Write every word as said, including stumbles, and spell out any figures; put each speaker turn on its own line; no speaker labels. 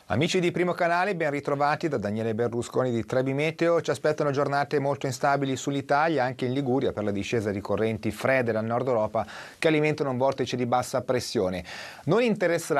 Amici di Primo Canale, ben ritrovati da Daniele Berlusconi di Trebimeteo. Ci aspettano giornate molto instabili sull'Italia, anche in Liguria, per la discesa di correnti fredde dal nord Europa che alimentano un vortice di bassa pressione. Non interesserà